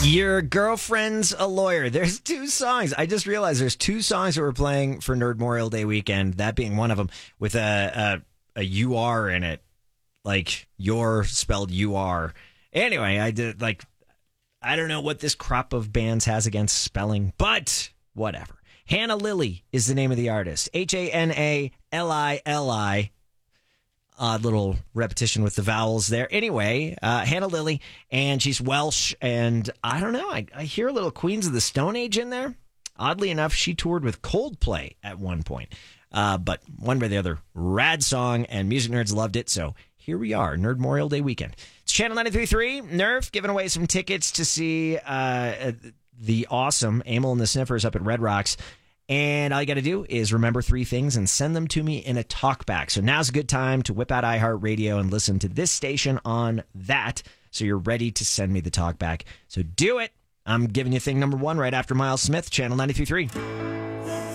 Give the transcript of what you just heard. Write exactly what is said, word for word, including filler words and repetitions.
Your Girlfriend's a Lawyer. There's two songs. I just realized there's two songs that we're playing for Nerd Memorial Day weekend, that being one of them, with a, a, a U R in it. Like, your spelled U R. Anyway, I did, like, I don't know what this crop of bands has against spelling, but whatever. Hannah Lily is the name of the artist. H A N A L I L I. Odd little repetition with the vowels there. Anyway, uh, Hannah Lily, and she's Welsh, and I don't know, I, I hear a little Queens of the Stone Age in there. Oddly enough, she toured with Coldplay at one point. Uh, but one way or the other, rad song, and music nerds loved it, so here we are, Nerd Memorial Day weekend. It's Channel ninety-three point three, Nerf, giving away some tickets to see uh, the awesome Amyl and the Sniffers up at Red Rocks. And all you got to do is remember three things and send them to me in a talkback. So now's a good time to whip out iHeartRadio and listen to this station on that, so you're ready to send me the talkback. So do it. I'm giving you thing number one right after Miles Smith, Channel ninety-three point three.